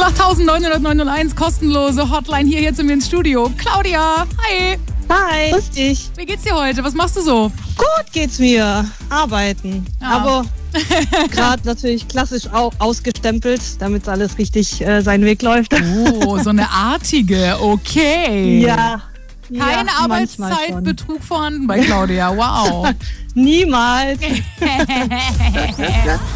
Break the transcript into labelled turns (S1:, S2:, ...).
S1: 08900 901, kostenlose Hotline hier zu mir ins Studio. Claudia, hi.
S2: Hi, grüß dich.
S1: Wie geht's dir heute? Was machst du so?
S2: Gut geht's mir. Arbeiten.
S1: Ja.
S2: Aber gerade natürlich klassisch auch ausgestempelt, damit alles richtig seinen Weg läuft.
S1: Oh, so eine artige, okay.
S2: Ja.
S1: Keine Arbeitszeitbetrug vorhanden bei Claudia, wow.
S2: Niemals.